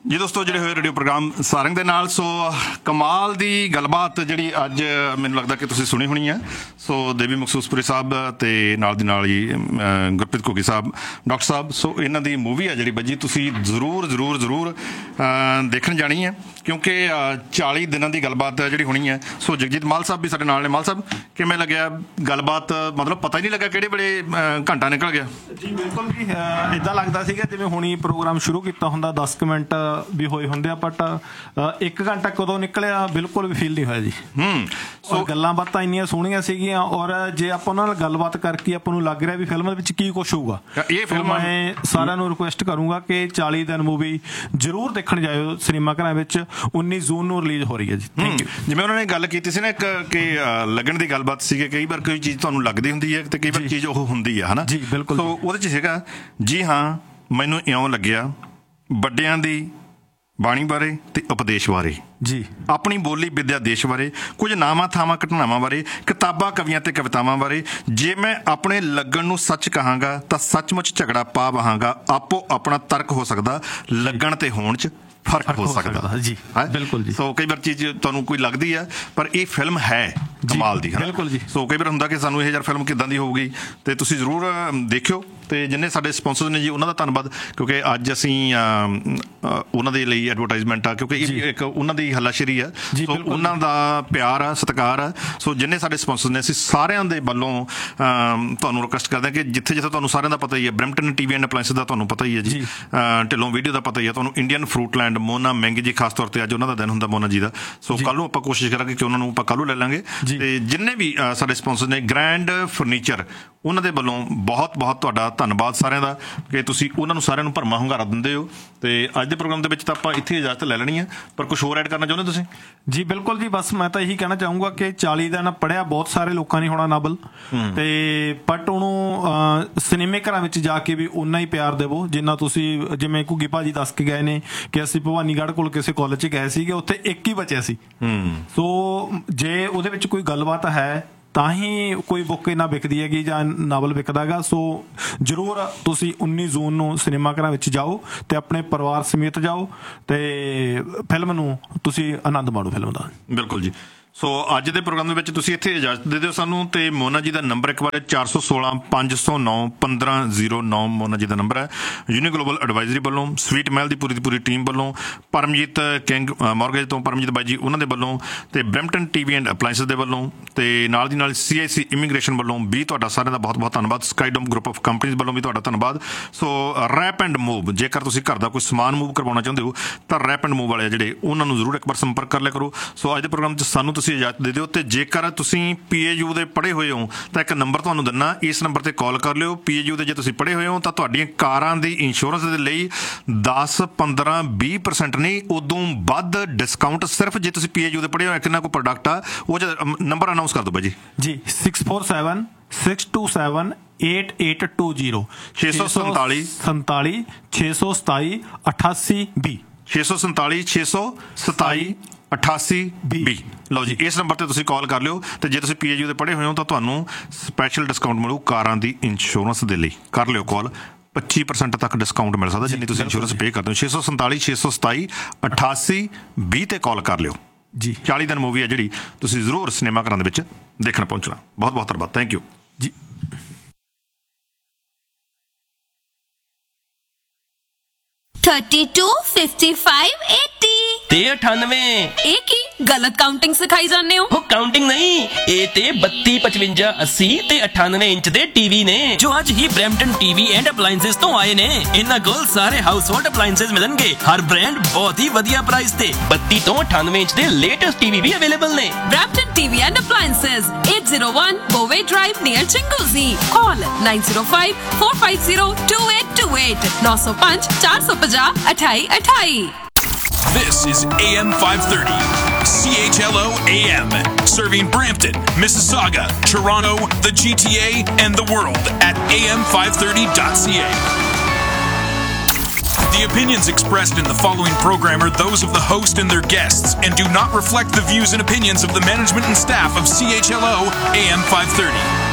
जी दोस्तों जुड़े हुए रेडियो प्रोग्राम सारंग दे नाल। सो कमाल दी गलबात जिहड़ी अज मैनूं लगदा कि तुसीं सुनी होनी है। सो देवी मखसूसपुरी साहब ते नाल दी नाल ही गुरप्रीत घुग्गी साहब डॉक्टर साहब, सो इन्हां दी मूवी है जिहड़ी बजी तुसीं जरूर जरूर जरूर देखण जानी है क्योंकि 40 दिनां दी गलबात जिहड़ी होनी है। सो जगजीत माल साहब भी साडे नाल ने। माल साहब किवें लग्गिया गलबात? मतलब पता ही नहीं लगा किहड़े वेले घंटा निकल गया। जी बिल्कुल जी, इदां लगदा सीगा जिवें हुणी प्रोग्राम शुरू कीता हुंदा 10 मिनट भी होए हुंदे आ, बट 1 घंटा कदों निकलिया बिल्कुल भी फील नहीं होया जी। सो गल्लां बातां इन्नियां सोहणियां सीगियां और जे आपां उहनां नाल गलबात करके आपां नूं लग रिहा भी फिल्म दे विच की कुछ होऊगा। ये फिल्म मैं सारिआं नूं रिक्वेस्ट करूंगा कि 40 दिन मूवी जरूर देखण जाओ सिनेमा घरां विच। 19 जून नूं रिलीज हो रही है जी। Thank you. जिवें उन्होंने गल कीती सी ना कि लगण दी गलबात सीगी, कई बार कोई चीज़ तुहानूं लगदी हुंदी है ते कई बार चीज़ ओह हुंदी है, है ना जी बिल्कुल। सो उहदे च सीगा जी हाँ मैनूं इउं लग्गिया ਵੱਡਿਆਂ ਦੀ ਬਾਣੀ ਬਾਰੇ ਤੇ ਉਪਦੇਸ਼ ਬਾਰੇ ਜੀ, ਆਪਣੀ ਬੋਲੀ ਵਿਦਿਆ ਦੇਸ਼ ਬਾਰੇ, ਕੁਝ ਨਾਵਾਂ ਥਾਵਾਂ ਘਟਨਾਵਾਂ ਬਾਰੇ, ਕਿਤਾਬਾਂ ਕਵੀਆਂ ਤੇ ਕਵਿਤਾਵਾਂ ਬਾਰੇ। ਜੇ ਮੈਂ ਆਪਣੇ ਲੱਗਣ ਨੂੰ ਸੱਚ ਕਹਾਂਗਾ ਤਾਂ ਸੱਚਮੁੱਚ ਝਗੜਾ ਪਾ ਵਹਾਂਗਾ। ਆਪੋ ਆਪਣਾ ਤਰਕ ਹੋ ਸਕਦਾ, ਲੱਗਣ ਤੇ ਹੋਣ 'ਚ फर्क हो सकता जी। बिल्कुल जी। सो कई बार चीज़ तुहानूं कोई लगती है पर ये फिल्म है कमाल दी। बिल्कुल जी। सो कई बार हुंदा कि सानूं इह फिल्म किदां दी होऊगी ते तुसीं जरूर देखिओ। ਤੇ ਜਿੰਨੇ ਸਾਡੇ ਸਪਾਂਸਰ ਨੇ ਜੀ ਉਹਨਾਂ ਦਾ ਧੰਨਵਾਦ ਕਿਉਂਕਿ ਅੱਜ ਅਸੀਂ ਉਹਨਾਂ ਦੇ ਲਈ ਐਡਵਰਟਾਈਜ਼ਮੈਂਟ ਆ ਕਿਉਂਕਿ ਇੱਕ ਉਹਨਾਂ ਦੀ ਹੱਲਾਸ਼ੇਰੀ ਆ। ਸੋ ਉਹਨਾਂ ਦਾ ਪਿਆਰ ਆ, ਸਤਿਕਾਰ ਆ। ਸੋ ਜਿੰਨੇ ਸਾਡੇ ਸਪਾਂਸਰ ਨੇ ਅਸੀਂ ਸਾਰਿਆਂ ਦੇ ਵੱਲੋਂ ਤੁਹਾਨੂੰ ਰਿਕੁਐਸਟ ਕਰਦੇ ਹਾਂ ਕਿ ਜਿੱਥੇ ਜਿੱਥੇ ਤੁਹਾਨੂੰ ਸਾਰਿਆਂ ਦਾ ਪਤਾ ਹੀ ਹੈ, ਬਰੈਂਪਟਨ ਟੀਵੀ ਐਂਡ ਅਪਲਾਇੰਸਿਸ ਦਾ ਤੁਹਾਨੂੰ ਪਤਾ ਹੀ ਹੈ ਜੀ, ਢਿੱਲੋਂ ਵੀਡੀਓ ਦਾ ਪਤਾ ਹੀ ਹੈ ਤੁਹਾਨੂੰ, ਇੰਡੀਅਨ ਫਰੂਟਲੈਂਡ, ਮੋਨਾ ਮਹਿੰਗੀ ਜੀ ਖਾਸ ਤੌਰ 'ਤੇ ਅੱਜ ਉਹਨਾਂ ਦਾ ਦਿਨ ਹੁੰਦਾ ਮੋਨਾ ਜੀ ਦਾ। ਸੋ ਕੱਲ੍ਹ ਨੂੰ ਆਪਾਂ ਕੋਸ਼ਿਸ਼ ਕਰਾਂਗੇ ਕਿ ਉਹਨਾਂ ਨੂੰ ਆਪਾਂ ਕੱਲ੍ਹ ਨੂੰ ਲੈ ਲਾਂਗੇ। ਅਤੇ ਜਿੰਨੇ ਵੀ ਸਾਡੇ ਸਪਾਂਸਰ ਨੇ, ਗ੍ਰੈਂਡ ਫਰਨੀਚਰ, ਉਹਨਾਂ ਦੇ ਵੱਲੋਂ ਬਹੁਤ ਬਹੁਤ ਤੁਹਾਡਾ ਧੰਨਵਾਦ ਸਾਰਿਆਂ ਦਾ ਕਿ ਤੁਸੀਂ ਉਹਨਾਂ ਨੂੰ ਸਾਰਿਆਂ ਨੂੰ ਭਰਮਾ ਹੁੰਗਾਰਾ ਦਿੰਦੇ ਹੋ। ਅਤੇ ਅੱਜ ਦੇ ਪ੍ਰੋਗਰਾਮ ਦੇ ਵਿੱਚ ਤਾਂ ਆਪਾਂ ਇੱਥੇ ਇਜਾਜ਼ਤ ਲੈ ਲੈਣੀ ਹੈ, ਪਰ ਕੁਛ ਹੋਰ ਐਡ ਕਰਨਾ ਚਾਹੁੰਦੇ ਤੁਸੀਂ? ਜੀ ਬਿਲਕੁਲ ਜੀ, ਬਸ ਮੈਂ ਤਾਂ ਇਹੀ ਕਹਿਣਾ ਚਾਹੂੰਗਾ ਕਿ 40 ਦਿਨ ਪੜ੍ਹਿਆ ਬਹੁਤ ਸਾਰੇ ਲੋਕਾਂ ਨੇ ਹੋਣਾ ਨਾਵਲ, ਅਤੇ ਬਟ ਉਹਨੂੰ ਸਿਨੇਮੇ ਘਰਾਂ ਵਿੱਚ ਜਾ ਕੇ ਵੀ ਓਨਾ ਹੀ ਪਿਆਰ ਦੇਵੋ ਜਿੰਨਾ ਤੁਸੀਂ, ਜਿਵੇਂ ਘੁੱਗੀ ਭਾਜੀ ਦੱਸ ਕੇ ਗਏ ਨੇ ਕਿ ਅਸੀਂ ਭਵਾਨੀਗੜ੍ਹ ਕੋਲ ਕਿਸੇ ਕਾਲਜ 'ਚ ਗਏ ਸੀਗੇ, ਉੱਥੇ ਇੱਕ ਹੀ ਬਚਿਆ ਸੀ। ਸੋ ਜੇ ਉਹਦੇ ਵਿੱਚ ਕੋਈ ਗੱਲਬਾਤ ਹੈ ਤਾਂ ਹੀ ਕੋਈ ਬੁੱਕ ਇੰਨਾ ਵਿਕਦੀ ਹੈਗੀ ਜਾਂ ਨਾਵਲ ਵਿਕਦਾ ਹੈਗਾ। ਸੋ ਜ਼ਰੂਰ ਤੁਸੀਂ 19 ਜੂਨ ਨੂੰ ਸਿਨੇਮਾ ਘਰਾਂ ਵਿੱਚ ਜਾਓ ਅਤੇ ਆਪਣੇ ਪਰਿਵਾਰ ਸਮੇਤ ਜਾਓ ਅਤੇ ਫਿਲਮ ਨੂੰ ਤੁਸੀਂ ਆਨੰਦ ਮਾਣੋ ਫਿਲਮ ਦਾ। ਬਿਲਕੁਲ ਜੀ। ਸੋ ਅੱਜ ਦੇ ਪ੍ਰੋਗਰਾਮ ਦੇ ਵਿੱਚ ਤੁਸੀਂ ਇੱਥੇ ਇਜਾਜ਼ਤ ਦੇ ਦਿਓ ਸਾਨੂੰ। ਅਤੇ ਮੋਨਾ ਜੀ ਦਾ ਨੰਬਰ ਇੱਕ ਵਾਰ 416 509 1509 ਮੋਨਾ ਜੀ ਦਾ ਨੰਬਰ ਹੈ। ਯੂਨੀ ਗਲੋਬਲ ਐਡਵਾਈਜ਼ਰੀ ਵੱਲੋਂ, ਸਵੀਟ ਮਹਿਲ ਦੀ ਪੂਰੀ ਟੀਮ ਵੱਲੋਂ, ਪਰਮਜੀਤ ਕਿੰਗ ਮੋਰਗੇਜ ਤੋਂ ਪਰਮਜੀਤ ਬਾਈ ਜੀ ਉਹਨਾਂ ਦੇ ਵੱਲੋਂ, ਅਤੇ ਬਰੈਂਪਟਨ ਟੀਵੀ ਐਂਡ ਅਪਲਾਇੰਸਿਸ ਦੇ ਵੱਲੋਂ, ਅਤੇ ਨਾਲ ਦੀ ਨਾਲ CIC ਇਮੀਗ੍ਰੇਸ਼ਨ ਵੱਲੋਂ ਵੀ ਤੁਹਾਡਾ ਸਾਰਿਆਂ ਦਾ ਬਹੁਤ ਬਹੁਤ ਧੰਨਵਾਦ। ਸਕਾਈਡੋਮ ਗਰੁੱਪ ਆਫ ਕੰਪਨੀਜ਼ ਵੱਲੋਂ ਵੀ ਤੁਹਾਡਾ ਧੰਨਵਾਦ। ਸੋ ਰੈਪ ਐਂਡ ਮੂਵ, ਜੇਕਰ ਤੁਸੀਂ ਘਰ ਦਾ ਕੋਈ ਸਮਾਨ ਮੂਵ ਕਰਵਾਉਣਾ ਚਾਹੁੰਦੇ ਹੋ ਤਾਂ ਰੈਪ ਐਂਡ ਮੂਵ ਵਾਲੇ ਜਿਹੜੇ ਉਹਨਾਂ ਨੂੰ ਜ਼ਰੂਰ ਇੱਕ ਵਾਰ ਸੰਪਰਕ ਕਰ ਲਿਆ ਕਰੋ। ਸੋ ਅੱਜ ਦੇ ਪ੍ਰੋਗਰਾਮ 'ਚ ਸਾਨੂੰ ਤੁਸੀਂ ਇਜਾਜ਼ਤ ਦੇ ਦਿਓ। ਅਤੇ ਜੇਕਰ ਤੁਸੀਂ PAU ਦੇ ਪੜ੍ਹੇ ਹੋਏ ਹੋ ਤਾਂ ਇੱਕ ਨੰਬਰ ਤੁਹਾਨੂੰ ਦਿੰਨਾ, ਇਸ ਨੰਬਰ 'ਤੇ ਕਾਲ ਕਰ ਲਿਓ। PAU ਦੇ ਜੇ ਤੁਸੀਂ ਪੜ੍ਹੇ ਹੋਏ ਹੋ ਤਾਂ ਤੁਹਾਡੀਆਂ ਕਾਰਾਂ ਦੀ ਇੰਸ਼ੋਰੈਂਸ ਦੇ ਲਈ 10, 15, 20% ਨਹੀਂ ਉਦੋਂ ਵੱਧ ਡਿਸਕਾਊਂਟ ਸਿਰਫ ਜੇ ਤੁਸੀਂ PAU ਦੇ ਪੜ੍ਹੇ ਹੋ। ਕਿੰਨਾ ਕੋਈ ਪ੍ਰੋਡਕਟ ਆ ਉਹ ਨੰਬਰ ਅਨਾਊਂਸ ਕਰ ਦਿਓ ਬਾਈ ਜੀ। ਜੀ 647 627 8820 647 627 627 8820 647 627 8820। ਲਓ ਜੀ, ਇਸ ਨੰਬਰ 'ਤੇ ਤੁਸੀਂ ਕਾਲ ਕਰ ਲਿਓ। ਅਤੇ ਜੇ ਤੁਸੀਂ PAU ਦੇ ਪੜ੍ਹੇ ਹੋਏ ਹੋ ਤਾਂ ਤੁਹਾਨੂੰ ਸਪੈਸ਼ਲ ਡਿਸਕਾਊਂਟ ਮਿਲੂ ਕਾਰਾਂ ਦੀ ਇੰਸ਼ੋਰੈਂਸ ਦੇ ਲਈ। ਕਰ ਲਿਓ ਕਾਲ, 25% ਤੱਕ ਡਿਸਕਾਊਂਟ ਮਿਲ ਸਕਦਾ ਜਿੰਨੀ ਤੁਸੀਂ ਇੰਸ਼ੋਰੈਂਸ ਪੇ ਕਰਦੇ ਹੋ। 647 627 8820 'ਤੇ ਕਾਲ ਕਰ ਲਿਓ ਜੀ। 40 ਦਿਨ ਮੂਵੀ ਹੈ ਜਿਹੜੀ ਤੁਸੀਂ ਜ਼ਰੂਰ ਸਿਨੇਮਾ ਘਰਾਂ ਦੇ ਵਿੱਚ ਦੇਖਣ ਪਹੁੰਚਣਾ। ਬਹੁਤ ਬਹੁਤ ਧੰਨਵਾਦ। ਥੈਂਕ ਯੂ ਜੀ। ਤੇ 98 ਇਹ ਕੀ ਗਲਤ ਕਾਊਂਟਿੰਗ ਸਿਖਾਈ ਜਾਂਦੇ ਹੋ? ਉਹ ਕਾਊਂਟਿੰਗ ਨਹੀਂ, ਇਹ ਤੇ 32, 55, 80 ਤੇ 98 ਇੰਚ ਦੇ ਟੀਵੀ ਨੇ ਜੋ ਅੱਜ ਹੀ ਬਰੈਂਪਟਨ ਟੀਵੀ ਐਂਡ ਅਪਲਾਇੰਸਿਸ ਤੋਂ ਆਏ ਨੇ। ਇਹਨਾਂ ਕੋਲ ਸਾਰੇ ਹਾਊਸ ਹੋਲਡ ਅਪਲਾਇੰਸਿਸ ਮਿਲਣਗੇ, ਹਰ ਬ੍ਰਾਂਡ ਬਹੁਤ ਹੀ ਵਧੀਆ ਪ੍ਰਾਈਸ ਤੇ। 32 ਤੋਂ 98 ਇੰਚ ਦੇ ਲੇਟੈਸਟ ਟੀਵੀ ਵੀ ਅਵੇਲੇਬਲ ਨੇ। Brampton TV and appliances, 801 ਬੋਵੇ drive near ਚਿੰਗੂਜ਼ੀ। Call 905 450 2828 905 450 2828। This is AM 530, CHLO AM, serving Brampton, Mississauga, Toronto, the GTA, and the world at am530.ca. The opinions expressed in the following program are those of the host and their guests and do not reflect the views and opinions of the management and staff of CHLO AM 530.